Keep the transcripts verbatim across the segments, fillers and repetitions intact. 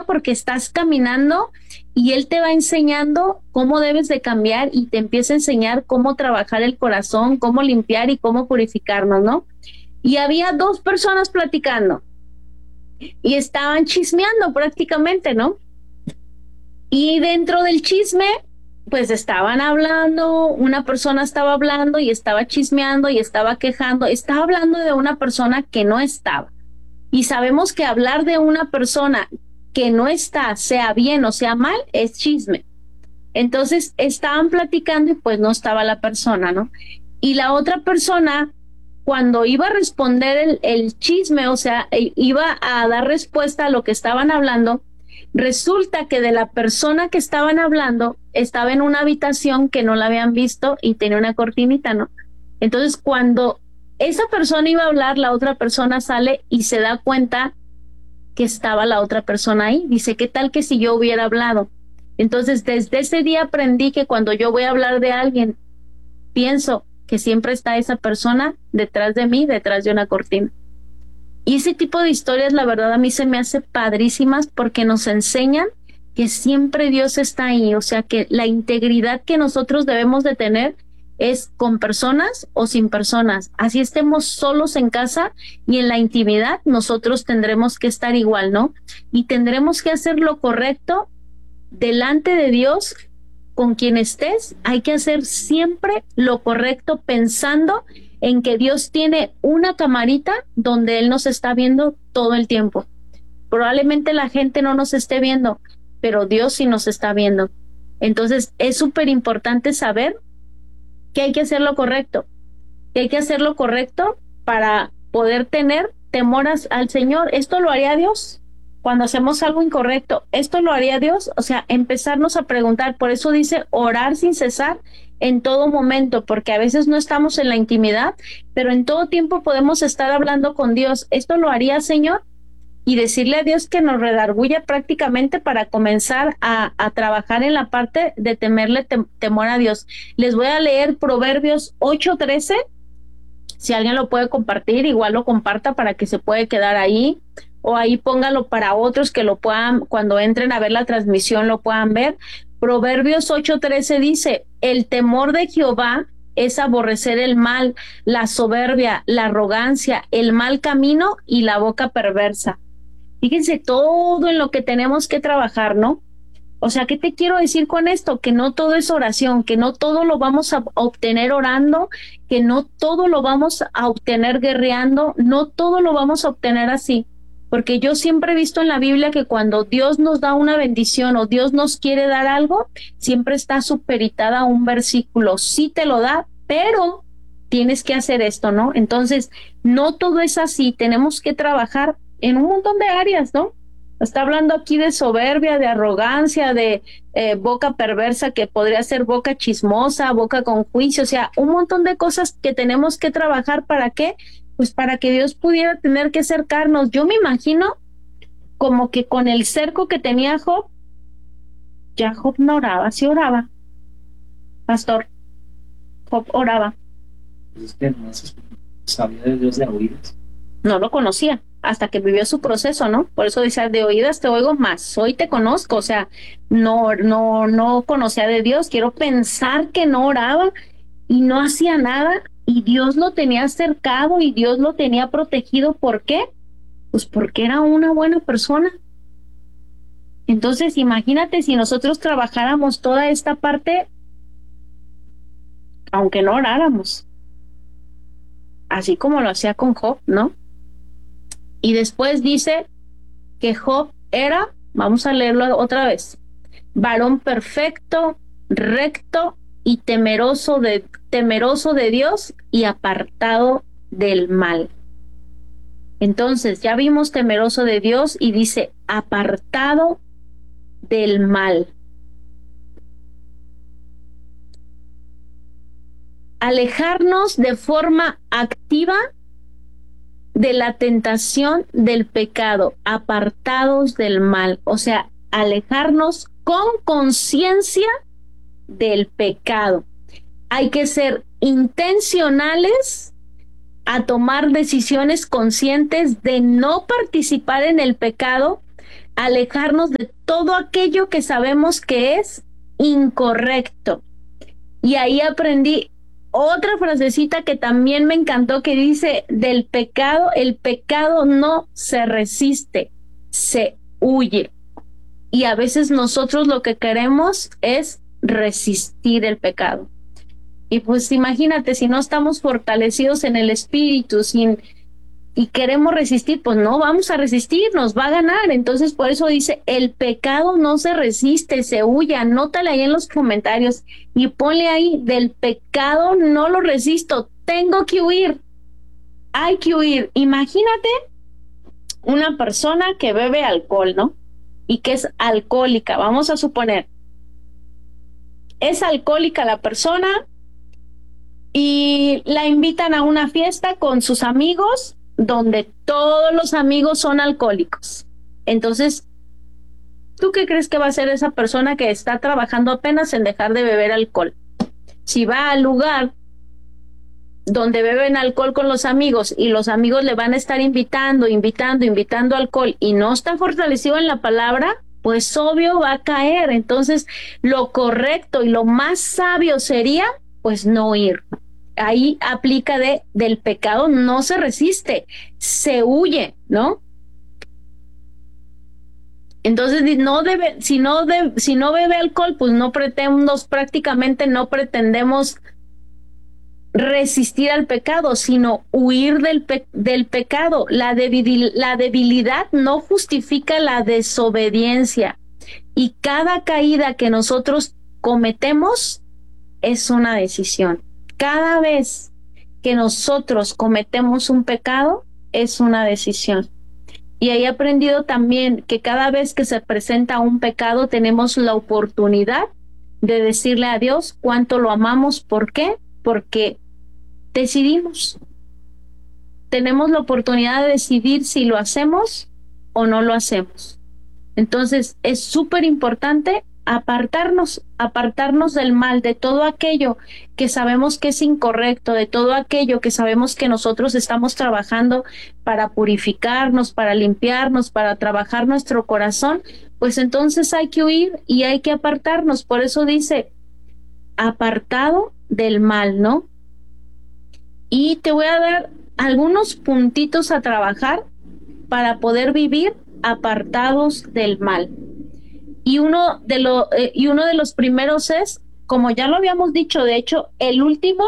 porque estás caminando y Él te va enseñando cómo debes de cambiar y te empieza a enseñar cómo trabajar el corazón, cómo limpiar y cómo purificarnos, ¿no? Y había dos personas platicando y estaban chismeando prácticamente, ¿no? Y dentro del chisme, pues estaban hablando, una persona estaba hablando y estaba chismeando y estaba quejando, estaba hablando de una persona que no estaba. Y sabemos que hablar de una persona que no está, sea bien o sea mal, es chisme. Entonces estaban platicando y pues no estaba la persona, ¿no? Y la otra persona, cuando iba a responder el, el chisme, o sea, iba a dar respuesta a lo que estaban hablando, resulta que de la persona que estaban hablando estaba en una habitación que no la habían visto y tenía una cortinita, ¿no? Entonces, cuando esa persona iba a hablar, la otra persona sale y se da cuenta que estaba la otra persona ahí. Dice, ¿qué tal que si yo hubiera hablado? Entonces, desde ese día aprendí que cuando yo voy a hablar de alguien, pienso que siempre está esa persona detrás de mí, detrás de una cortina. Y ese tipo de historias, la verdad, a mí se me hace padrísimas porque nos enseñan que siempre Dios está ahí. O sea, que la integridad que nosotros debemos de tener es con personas o sin personas. Así estemos solos en casa y en la intimidad, nosotros tendremos que estar igual, ¿no? Y tendremos que hacer lo correcto delante de Dios. Con quien estés, hay que hacer siempre lo correcto pensando en que Dios tiene una camarita donde Él nos está viendo todo el tiempo. Probablemente la gente no nos esté viendo, pero Dios sí nos está viendo. Entonces es súper importante saber que hay que hacer lo correcto, que hay que hacer lo correcto para poder tener temor al Señor. Esto lo haría Dios. Cuando hacemos algo incorrecto, ¿esto lo haría Dios? O sea, empezarnos a preguntar. Por eso dice orar sin cesar en todo momento, porque a veces no estamos en la intimidad, pero en todo tiempo podemos estar hablando con Dios. ¿Esto lo haría, Señor? Y decirle a Dios que nos redarguya prácticamente para comenzar a, a trabajar en la parte de temerle tem temor a Dios. Les voy a leer Proverbios ocho trece. Si alguien lo puede compartir, igual lo comparta para que se pueda quedar ahí. O ahí póngalo para otros que lo puedan, cuando entren a ver la transmisión, lo puedan ver. Proverbios ocho trece dice, el temor de Jehová es aborrecer el mal, la soberbia, la arrogancia, el mal camino y la boca perversa. Fíjense todo en lo que tenemos que trabajar, ¿no? O sea, ¿qué te quiero decir con esto? Que no todo es oración, que no todo lo vamos a obtener orando, que no todo lo vamos a obtener guerreando, no todo lo vamos a obtener así. Porque yo siempre he visto en la Biblia que cuando Dios nos da una bendición o Dios nos quiere dar algo, siempre está supeditada a un versículo. Sí te lo da, pero tienes que hacer esto, ¿no? Entonces, no todo es así. Tenemos que trabajar en un montón de áreas, ¿no? Está hablando aquí de soberbia, de arrogancia, de eh, boca perversa, que podría ser boca chismosa, boca con juicio. O sea, un montón de cosas que tenemos que trabajar. ¿Para qué? Pues para que Dios pudiera tener que acercarnos. Yo me imagino como que con el cerco que tenía Job, ya Job no oraba, sí oraba, pastor, Job oraba. Pues es que no sabía de Dios de oídas. No lo conocía, hasta que vivió su proceso, ¿no? Por eso dice, de oídas te oigo más, hoy te conozco. O sea, no, no, no conocía de Dios. Quiero pensar que no oraba y no hacía nada. Y Dios lo tenía cercado y Dios lo tenía protegido. ¿Por qué? Pues porque era una buena persona. Entonces, imagínate si nosotros trabajáramos toda esta parte, aunque no oráramos, así como lo hacía con Job, ¿no? Y después dice que Job era, vamos a leerlo otra vez, varón perfecto, recto y temeroso de temeroso de Dios y apartado del mal. Entonces, ya vimos temeroso de Dios y dice apartado del mal. Alejarnos de forma activa de la tentación del pecado, apartados del mal. O sea, alejarnos con conciencia del pecado. Hay que ser intencionales a tomar decisiones conscientes de no participar en el pecado, alejarnos de todo aquello que sabemos que es incorrecto. Y ahí aprendí otra frasecita que también me encantó, que dice, del pecado, el pecado no se resiste, se huye. Y a veces nosotros lo que queremos es resistir el pecado. Y pues imagínate, si no estamos fortalecidos en el espíritu, sin y queremos resistir, pues no vamos a resistir, nos va a ganar. Entonces, por eso dice, el pecado no se resiste, se huye. Anótale ahí en los comentarios y ponle ahí, del pecado no lo resisto, tengo que huir, hay que huir. Imagínate una persona que bebe alcohol, ¿no? Y que es alcohólica, vamos a suponer. Es alcohólica la persona y la invitan a una fiesta con sus amigos, donde todos los amigos son alcohólicos. Entonces, ¿tú qué crees que va a hacer esa persona que está trabajando apenas en dejar de beber alcohol? Si va al lugar donde beben alcohol con los amigos y los amigos le van a estar invitando, invitando, invitando alcohol y no está fortalecido en la palabra, pues obvio va a caer. Entonces, lo correcto y lo más sabio sería, pues no ir. Ahí aplica de del pecado no se resiste, se huye, ¿no? Entonces no debe, si no de, si no bebe alcohol, pues no pretendemos, prácticamente no pretendemos resistir al pecado, sino huir del, pe del pecado. La, debil la debilidad no justifica la desobediencia, y cada caída que nosotros cometemos es una decisión. Cada vez que nosotros cometemos un pecado, es una decisión. Y he aprendido también que cada vez que se presenta un pecado, tenemos la oportunidad de decirle a Dios cuánto lo amamos. ¿Por qué? Porque decidimos. Tenemos la oportunidad de decidir si lo hacemos o no lo hacemos. Entonces, es súper importante apartarnos, apartarnos del mal, de todo aquello que sabemos que es incorrecto, de todo aquello que sabemos que nosotros estamos trabajando para purificarnos, para limpiarnos, para trabajar nuestro corazón, pues entonces hay que huir y hay que apartarnos. Por eso dice, apartado del mal, ¿no? Y te voy a dar algunos puntitos a trabajar para poder vivir apartados del mal. Y uno de lo, eh, y uno de los primeros es, como ya lo habíamos dicho, de hecho, el último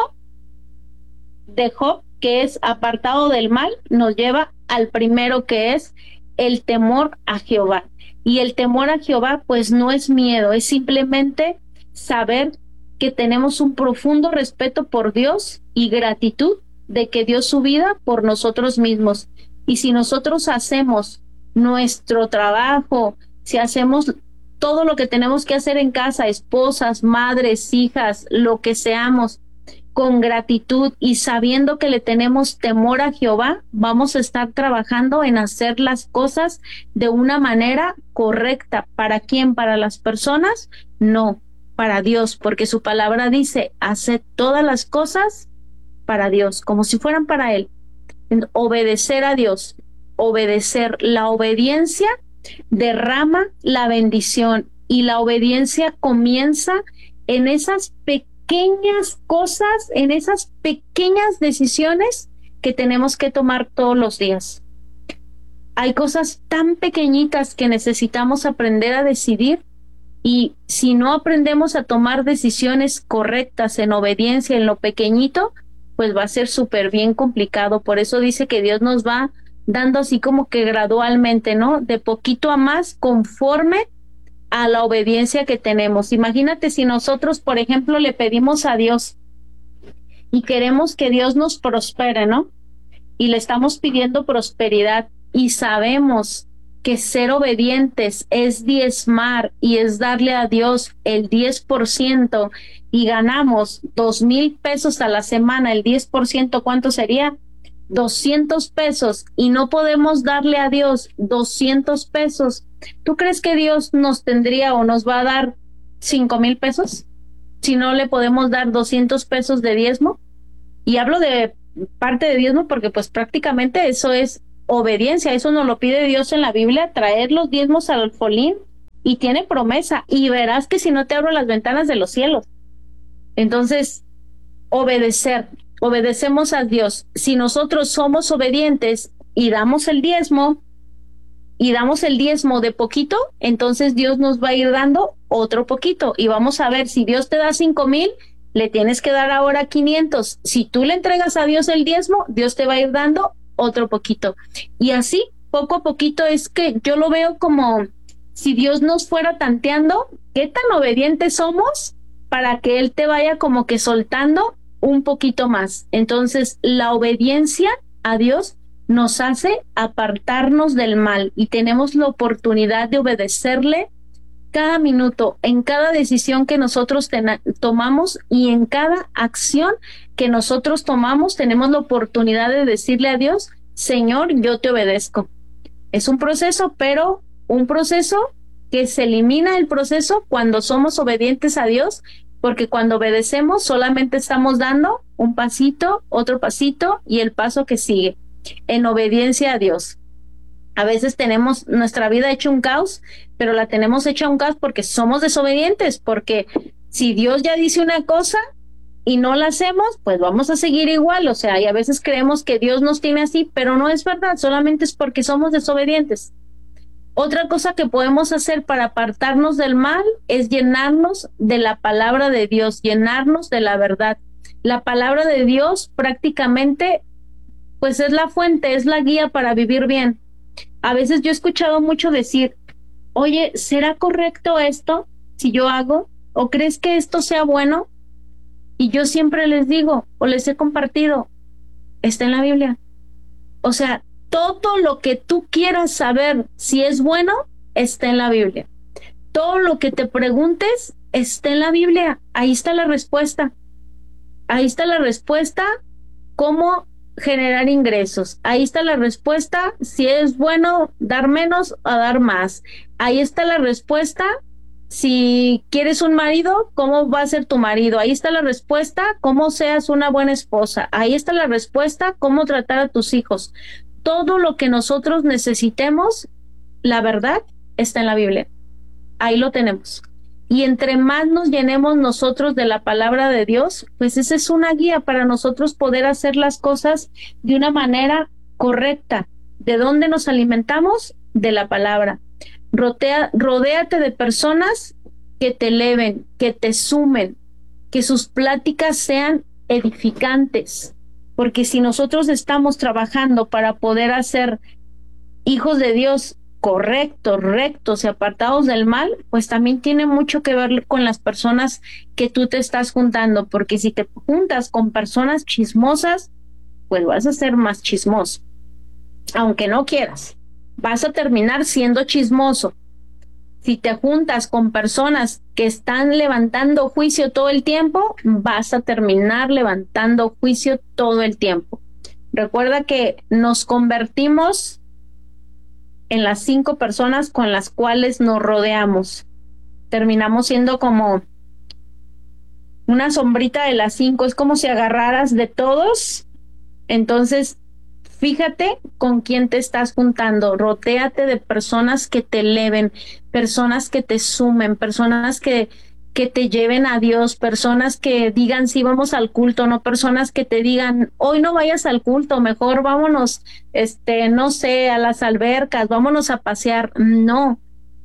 de Job, que es apartado del mal, nos lleva al primero, que es el temor a Jehová. Y el temor a Jehová, pues no es miedo, es simplemente saber que tenemos un profundo respeto por Dios y gratitud de que dio su vida por nosotros mismos. Y si nosotros hacemos nuestro trabajo, si hacemos todo lo que tenemos que hacer en casa, esposas, madres, hijas, lo que seamos, con gratitud y sabiendo que le tenemos temor a Jehová, vamos a estar trabajando en hacer las cosas de una manera correcta. ¿Para quién? ¿Para las personas? No, para Dios, porque su palabra dice, haced todas las cosas para Dios, como si fueran para Él. Obedecer a Dios, obedecer. La obediencia derrama la bendición, y la obediencia comienza en esas pequeñas cosas, en esas pequeñas decisiones que tenemos que tomar todos los días. Hay cosas tan pequeñitas que necesitamos aprender a decidir, y si no aprendemos a tomar decisiones correctas en obediencia en lo pequeñito, pues va a ser súper bien complicado. Por eso dice que Dios nos va dando así como que gradualmente, ¿no? De poquito a más, conforme a la obediencia que tenemos. Imagínate si nosotros, por ejemplo, le pedimos a Dios y queremos que Dios nos prospere, ¿no? Y le estamos pidiendo prosperidad y sabemos que ser obedientes es diezmar y es darle a Dios el diez por ciento, y ganamos dos mil pesos a la semana. El diez por ciento, ¿cuánto sería? doscientos pesos, y no podemos darle a Dios doscientos pesos. ¿Tú crees que Dios nos tendría o nos va a dar cinco mil pesos si no le podemos dar doscientos pesos de diezmo? Y hablo de parte de diezmo porque pues prácticamente eso es obediencia. Eso nos lo pide Dios en la Biblia, traer los diezmos al alfolín, y tiene promesa, y verás que si no te abro las ventanas de los cielos. Entonces, obedecer, obedecemos a Dios. Si nosotros somos obedientes y damos el diezmo, y damos el diezmo de poquito, entonces Dios nos va a ir dando otro poquito, y vamos a ver, si Dios te da cinco mil, le tienes que dar ahora quinientos. Si tú le entregas a Dios el diezmo, Dios te va a ir dando otro poquito. Y así, poco a poquito, es que yo lo veo como si Dios nos fuera tanteando qué tan obedientes somos para que Él te vaya como que soltando un poquito más. Entonces, la obediencia a Dios nos hace apartarnos del mal, y tenemos la oportunidad de obedecerle cada minuto, en cada decisión que nosotros tomamos, y en cada acción que nosotros tomamos, tenemos la oportunidad de decirle a Dios: Señor, yo te obedezco. Es un proceso, pero un proceso que se elimina el proceso cuando somos obedientes a Dios, porque cuando obedecemos solamente estamos dando un pasito, otro pasito y el paso que sigue, en obediencia a Dios. A veces tenemos nuestra vida hecha un caos, pero la tenemos hecha un caos porque somos desobedientes, porque si Dios ya dice una cosa y no la hacemos, pues vamos a seguir igual. O sea, y a veces creemos que Dios nos tiene así, pero no es verdad, solamente es porque somos desobedientes. Otra cosa que podemos hacer para apartarnos del mal es llenarnos de la palabra de Dios, llenarnos de la verdad. La palabra de Dios prácticamente, pues es la fuente, es la guía para vivir bien. A veces yo he escuchado mucho decir: oye, ¿será correcto esto si yo hago? ¿O crees que esto sea bueno? Y yo siempre les digo, o les he compartido, está en la Biblia. O sea, todo lo que tú quieras saber si es bueno, está en la Biblia. Todo lo que te preguntes, está en la Biblia. Ahí está la respuesta. Ahí está la respuesta, cómo generar ingresos. Ahí está la respuesta, si es bueno dar menos o dar más. Ahí está la respuesta, si quieres un marido, cómo va a ser tu marido. Ahí está la respuesta, cómo seas una buena esposa. Ahí está la respuesta, cómo tratar a tus hijos. Todo lo que nosotros necesitemos, la verdad, está en la Biblia. Ahí lo tenemos. Y entre más nos llenemos nosotros de la palabra de Dios, pues esa es una guía para nosotros poder hacer las cosas de una manera correcta. ¿De dónde nos alimentamos? De la palabra. Rodea, rodéate de personas que te eleven, que te sumen, que sus pláticas sean edificantes. Porque si nosotros estamos trabajando para poder hacer hijos de Dios correctos, rectos y apartados del mal, pues también tiene mucho que ver con las personas que tú te estás juntando, porque si te juntas con personas chismosas, pues vas a ser más chismoso, aunque no quieras, vas a terminar siendo chismoso. Si te juntas con personas que están levantando juicio todo el tiempo, vas a terminar levantando juicio todo el tiempo. Recuerda que nos convertimos en las cinco personas con las cuales nos rodeamos. Terminamos siendo como una sombrita de las cinco, es como si agarraras de todos. Entonces, fíjate con quién te estás juntando, rodéate de personas que te eleven, personas que te sumen, personas que, que te lleven a Dios, personas que digan sí vamos al culto, no personas que te digan hoy no vayas al culto, mejor vámonos, este, no sé, a las albercas, vámonos a pasear. No,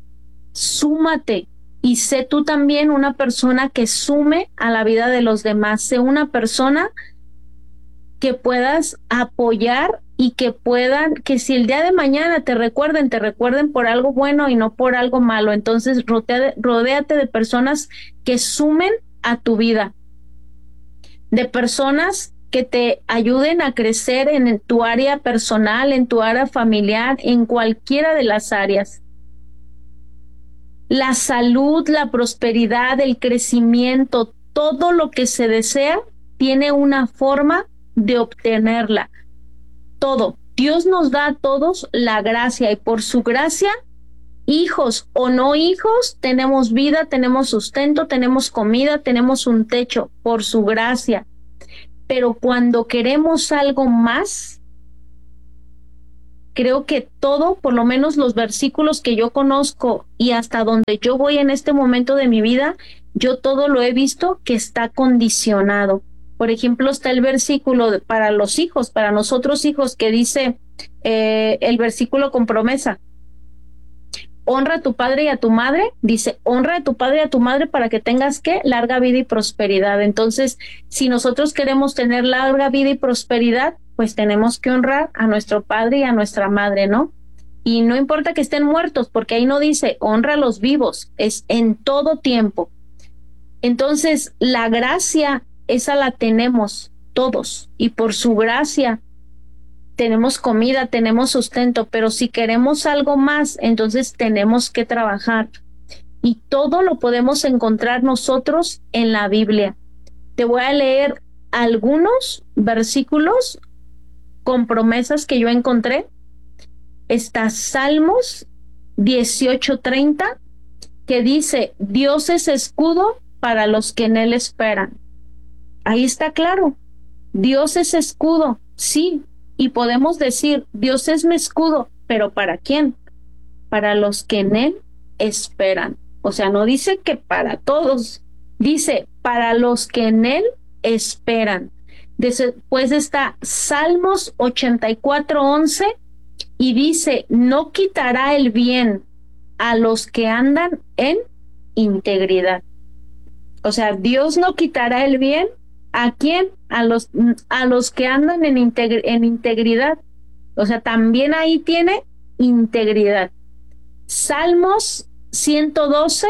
súmate y sé tú también una persona que sume a la vida de los demás, sé una persona que puedas apoyar y que puedan, que si el día de mañana te recuerden, te recuerden por algo bueno y no por algo malo. Entonces rodéate, rodéate de personas que sumen a tu vida, de personas que te ayuden a crecer en tu área personal, en tu área familiar, en cualquiera de las áreas. La salud, la prosperidad, el crecimiento, todo lo que se desea tiene una forma de obtenerla. Todo. Dios nos da a todos la gracia y por su gracia, hijos o no hijos, tenemos vida, tenemos sustento, tenemos comida, tenemos un techo por su gracia. Pero cuando queremos algo más, creo que todo, por lo menos los versículos que yo conozco y hasta donde yo voy en este momento de mi vida, yo todo lo he visto que está condicionado. Por ejemplo, está el versículo de, para los hijos, para nosotros hijos, que dice eh, el versículo con promesa. Honra a tu padre y a tu madre, dice, honra a tu padre y a tu madre para que tengas, ¿qué? Larga vida y prosperidad. Entonces, si nosotros queremos tener larga vida y prosperidad, pues tenemos que honrar a nuestro padre y a nuestra madre, ¿no? Y no importa que estén muertos, porque ahí no dice, honra a los vivos, es en todo tiempo. Entonces, la gracia, esa la tenemos todos, y por su gracia tenemos comida, tenemos sustento, pero si queremos algo más, entonces tenemos que trabajar. Y todo lo podemos encontrar nosotros en la Biblia. Te voy a leer algunos versículos con promesas que yo encontré. Está Salmos dieciocho treinta, que dice, Dios es escudo para los que en él esperan. Ahí está claro, Dios es escudo, sí. Y podemos decir, Dios es mi escudo, pero ¿para quién? Para los que en él esperan. O sea, no dice que para todos, dice para los que en él esperan. Después está Salmos ochenta y cuatro once y dice, no quitará el bien a los que andan en integridad. O sea, Dios no quitará el bien. ¿A quién? A los, a los que andan en, integr en integridad. O sea, también ahí tiene integridad. Salmos ciento doce.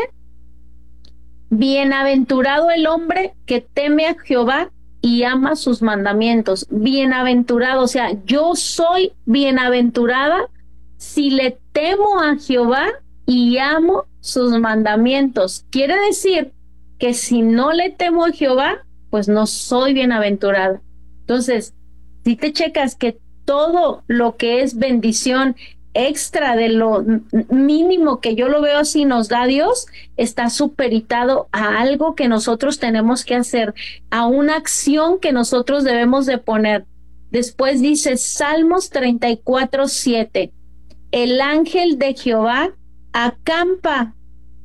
Bienaventurado el hombre que teme a Jehová y ama sus mandamientos. Bienaventurado, o sea, yo soy bienaventurada si le temo a Jehová y amo sus mandamientos. Quiere decir que si no le temo a Jehová, pues no soy bienaventurada. Entonces, si te checas que todo lo que es bendición extra de lo mínimo que yo lo veo así nos da Dios, está supeditado a algo que nosotros tenemos que hacer, a una acción que nosotros debemos de poner. Después dice Salmos treinta y cuatro siete, el ángel de Jehová acampa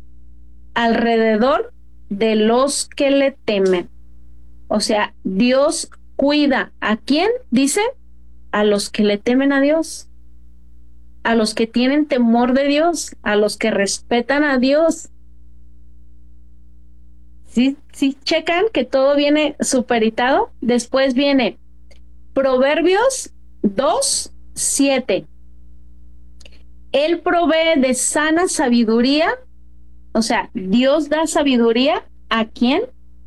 alrededor de los que le temen. O sea, Dios cuida. ¿A quién? Dice, a los que le temen a Dios, a los que tienen temor de Dios, a los que respetan a Dios. ¿Sí, sí checan que todo viene supeditado? Después viene Proverbios dos siete. Él provee de sana sabiduría. O sea, Dios da sabiduría. ¿A quién?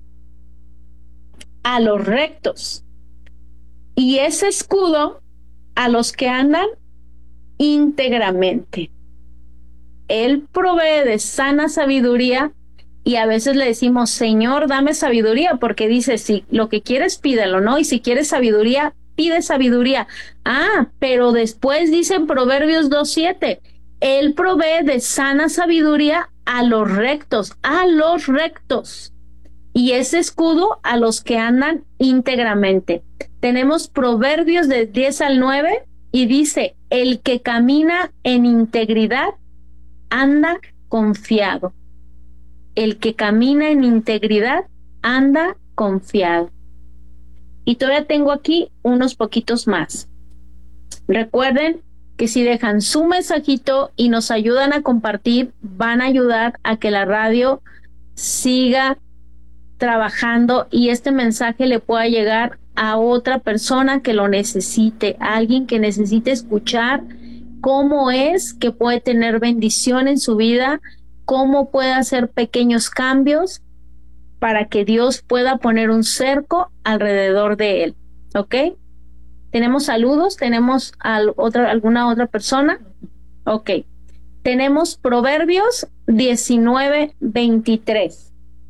A los rectos, y ese escudo a los que andan íntegramente. Él provee de sana sabiduría, y a veces le decimos, Señor, dame sabiduría, porque dice, si lo que quieres, pídelo, ¿no? Y si quieres sabiduría, pide sabiduría. Ah, pero después dice en Proverbios dos siete, Él provee de sana sabiduría a los rectos, a los rectos. Y ese escudo a los que andan íntegramente. Tenemos Proverbios de diez al nueve y dice, el que camina en integridad anda confiado. El que camina en integridad anda confiado. Y todavía tengo aquí unos poquitos más. Recuerden que si dejan su mensajito y nos ayudan a compartir, van a ayudar a que la radio siga trabajando y este mensaje le pueda llegar a otra persona que lo necesite, a alguien que necesite escuchar cómo es que puede tener bendición en su vida, cómo puede hacer pequeños cambios para que Dios pueda poner un cerco alrededor de él. ¿Ok? ¿Tenemos saludos? ¿Tenemos al otra, alguna otra persona? Ok. Tenemos Proverbios diecinueve veintitrés.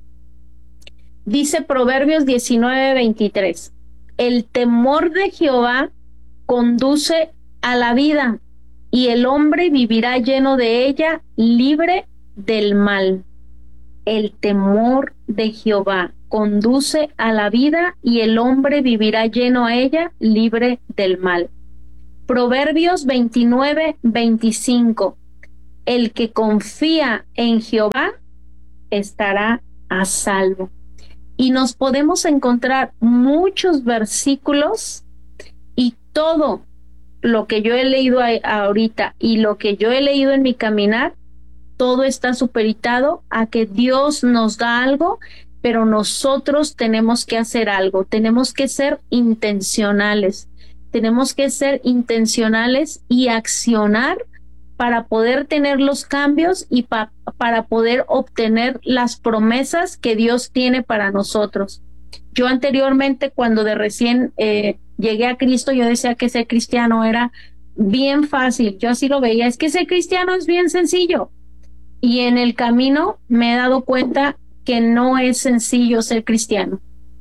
Dice Proverbios diecinueve veintitrés, el temor de Jehová conduce a la vida, y el hombre vivirá lleno de ella, libre del mal. El temor de Jehová conduce a la vida, y el hombre vivirá lleno a ella, libre del mal. Proverbios veintinueve, veinticinco. El que confía en Jehová estará a salvo. Y nos podemos encontrar muchos versículos, y todo lo que yo he leído a, ahorita y lo que yo he leído en mi caminar, todo está supeditado a que Dios nos da algo, pero nosotros tenemos que hacer algo, tenemos que ser intencionales, tenemos que ser intencionales y accionar para poder tener los cambios y pa- para poder obtener las promesas que Dios tiene para nosotros. Yo anteriormente, cuando de recién eh, llegué a Cristo, yo decía que ser cristiano era bien fácil, yo así lo veía, es que ser cristiano es bien sencillo. Y en el camino me he dado cuenta que no es sencillo ser cristiano.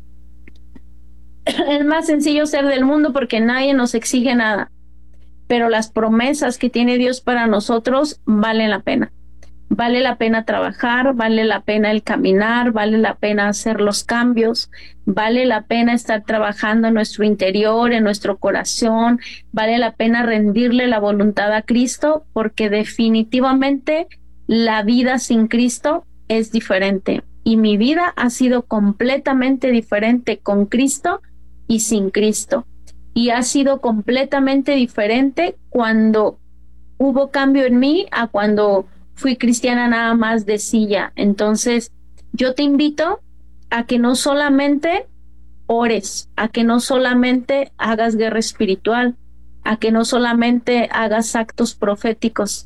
Es más sencillo ser del mundo porque nadie nos exige nada, pero las promesas que tiene Dios para nosotros valen la pena. Vale la pena trabajar, vale la pena el caminar, vale la pena hacer los cambios, vale la pena estar trabajando en nuestro interior, en nuestro corazón, vale la pena rendirle la voluntad a Cristo, porque definitivamente la vida sin Cristo es diferente. Y mi vida ha sido completamente diferente con Cristo y sin Cristo. Y ha sido completamente diferente cuando hubo cambio en mí a cuando fui cristiana nada más de silla. Entonces, yo te invito a que no solamente ores, a que no solamente hagas guerra espiritual, a que no solamente hagas actos proféticos,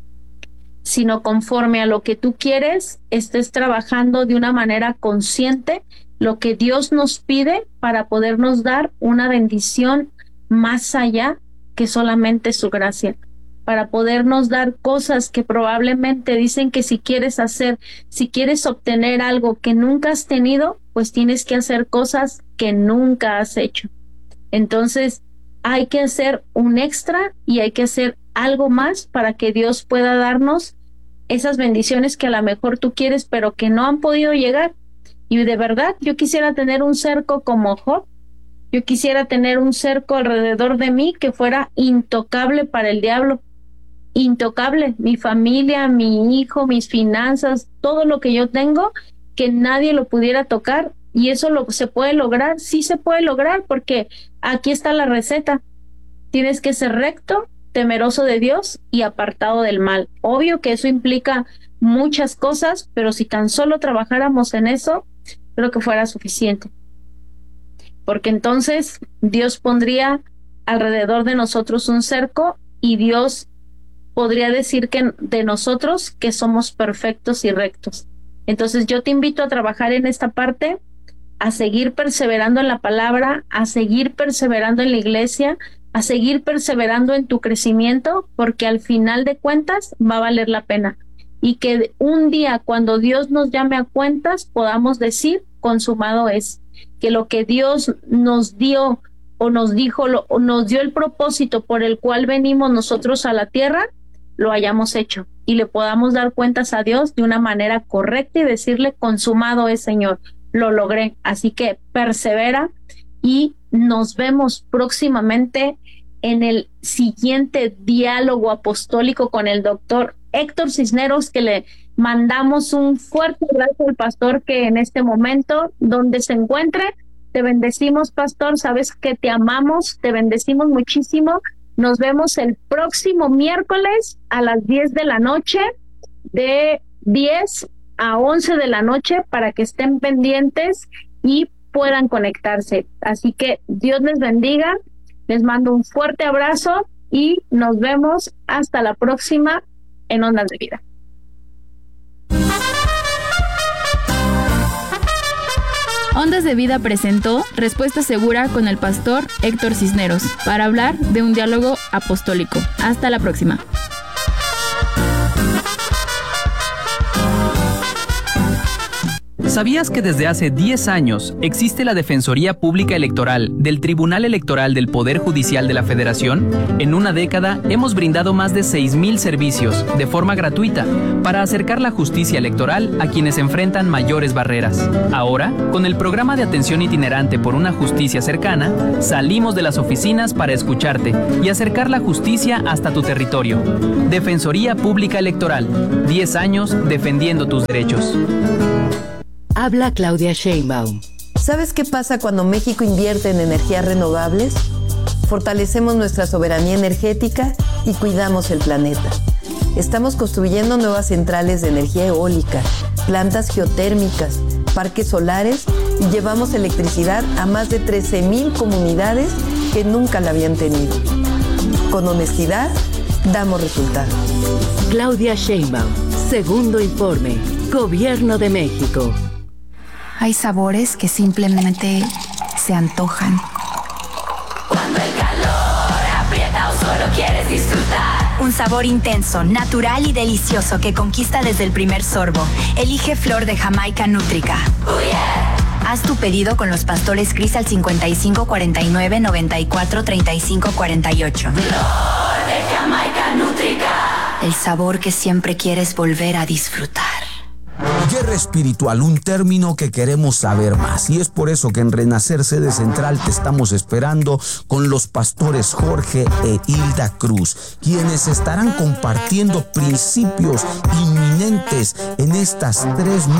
sino conforme a lo que tú quieres, estés trabajando de una manera consciente lo que Dios nos pide para podernos dar una bendición más allá que solamente su gracia, para podernos dar cosas que probablemente dicen que si quieres hacer, si quieres obtener algo que nunca has tenido, pues tienes que hacer cosas que nunca has hecho. Entonces, hay que hacer un extra y hay que hacer algo más para que Dios pueda darnos esas bendiciones que a lo mejor tú quieres, pero que no han podido llegar. Y de verdad, yo quisiera tener un cerco como Job. Yo quisiera tener un cerco alrededor de mí que fuera intocable para el diablo. Intocable. Mi familia, mi hijo, mis finanzas, todo lo que yo tengo, que nadie lo pudiera tocar. Y eso lo, se puede lograr. Sí se puede lograr, porque aquí está la receta. Tienes que ser recto, temeroso de Dios y apartado del mal. Obvio que eso implica muchas cosas, pero si tan solo trabajáramos en eso, creo que fuera suficiente. Porque entonces Dios pondría alrededor de nosotros un cerco y Dios podría decir que de nosotros que somos perfectos y rectos. Entonces yo te invito a trabajar en esta parte, a seguir perseverando en la palabra, a seguir perseverando en la iglesia, a seguir perseverando en tu crecimiento, porque al final de cuentas va a valer la pena. Y que un día cuando Dios nos llame a cuentas podamos decir, consumado es, que lo que Dios nos dio o nos dijo, lo, o nos dio el propósito por el cual venimos nosotros a la tierra, lo hayamos hecho y le podamos dar cuentas a Dios de una manera correcta y decirle, consumado es, Señor, lo logré. Así que persevera y nos vemos próximamente en el siguiente diálogo apostólico con el doctor Héctor Cisneros, que le mandamos un fuerte abrazo al pastor que en este momento, donde se encuentre, te bendecimos, pastor, sabes que te amamos, te bendecimos muchísimo. Nos vemos el próximo miércoles a las diez de la noche, de diez a once de la noche, para que estén pendientes y puedan conectarse. Así que Dios les bendiga, les mando un fuerte abrazo y nos vemos hasta la próxima en Ondas de Vida. Ondas de Vida presentó Respuesta Segura con el pastor Héctor Cisneros para hablar de un diálogo apostólico. Hasta la próxima. ¿Sabías que desde hace diez años existe la Defensoría Pública Electoral del Tribunal Electoral del Poder Judicial de la Federación? En una década hemos brindado más de seis mil servicios de forma gratuita para acercar la justicia electoral a quienes enfrentan mayores barreras. Ahora, con el programa de atención itinerante por una justicia cercana, salimos de las oficinas para escucharte y acercar la justicia hasta tu territorio. Defensoría Pública Electoral, diez años defendiendo tus derechos. Habla Claudia Sheinbaum. ¿Sabes qué pasa cuando México invierte en energías renovables? Fortalecemos nuestra soberanía energética y cuidamos el planeta. Estamos construyendo nuevas centrales de energía eólica, plantas geotérmicas, parques solares y llevamos electricidad a más de trece mil comunidades que nunca la habían tenido. Con honestidad, damos resultados. Claudia Sheinbaum, segundo informe, Gobierno de México. Hay sabores que simplemente se antojan. Cuando el calor aprieta o solo quieres disfrutar. Un sabor intenso, natural y delicioso que conquista desde el primer sorbo. Elige Flor de Jamaica Nútrica. Oh yeah. Haz tu pedido con los pastores Cris al cincuenta y cinco cuarenta y nueve noventa y cuatro treinta y cinco cuarenta y ocho. Flor de Jamaica Nútrica. El sabor que siempre quieres volver a disfrutar. Guerra espiritual, un término que queremos saber más, y es por eso que en Renacer Sede Central te estamos esperando con los pastores Jorge e Hilda Cruz, quienes estarán compartiendo principios inminentes en estas tres